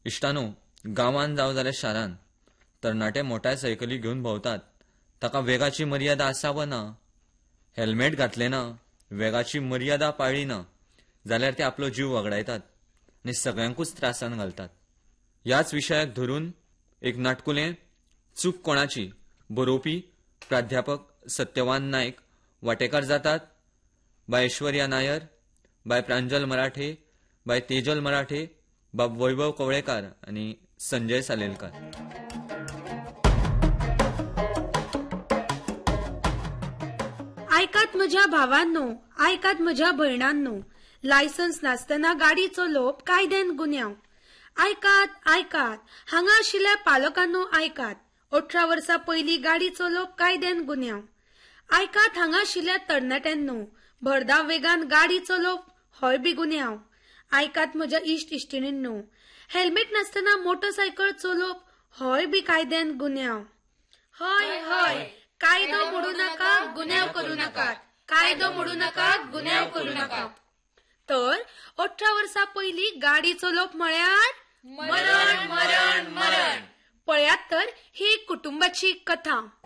इश्टानो, गांवांत जावं जाल्यार शारांत तरणाटे मोठ्या सायकली घेवन भोंवतात. ताका वेगाची मर्यादा आसा वा ना? हेल्मेट घातले ना, वेगाची मर्यादा पाळली ना जाल्यार ते आपलो जीव वगडायतात आनी सगळ्यांकूच त्रासान घालतात. ह्याच विशयाक धरून एक नाटकुलें चूक कोणाची बरोवपी प्राध्यापक सत्यवान नायक वांटेकार जातात. बाय ऐश्वर्या नायर, बाय प्रांजल मराठे, बाय तेजल मराठे, बाब वैभव कवळेकार आनी संजय सालेलकार. ऐकात म्हज्या भावांनो, ऐकात म्हज्या भयणांनो, लायसन्स नासतना गाडी चलोवप कायद्यान गुन्यांव. ऐकात ऐकात, हांगा आशिल्ल्या पालकांनो ऐकात, 18 वर्सां पयली गाडी चलोवप कायद्यान गुन्यांव. ऐकात हांगा आशिल्ल्या तरणाट्यांनो, भरधाव वेगान गाडी चलोवप होय बी गुन्यांव. ऐकात म्हज्या इश्ट इश्टिणींनो, हेल्मेट नासतना मोटरसायकल चलोवप होय बी कायद्यान गुन्यांव. हय हय, कायदो मोडू नाका, गुन्यांव करू नाकात. कायदो मोडू नाका, गुन्यांव करू नाकात. तर 18 वर्सां पयली गाडी चलोवप म्हळ्यार मरण मरण मरण. पळयात तर ही एक कुटुंबाची कथा.